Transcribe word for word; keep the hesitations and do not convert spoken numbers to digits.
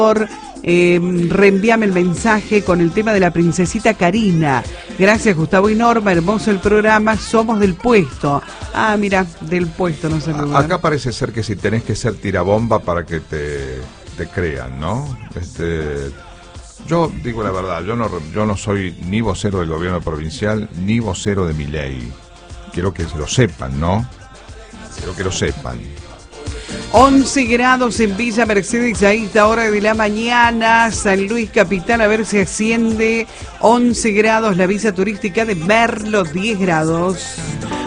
Eh, reenvíame el mensaje con el tema de la princesita Karina. Gracias Gustavo y Norma, hermoso el programa. Somos del puesto. Ah, mira, del puesto no sé. Acá parece ser que si tenés que ser tirabomba para que te, te crean, ¿no? Este, yo digo la verdad, yo no, yo no soy ni vocero del gobierno provincial ni vocero de Milei. Quiero que lo sepan, ¿no? Quiero que lo sepan. once grados en Villa Mercedes a esta hora de la mañana. San Luis Capital, a ver si asciende. once grados la visa turística de Merlo, diez grados.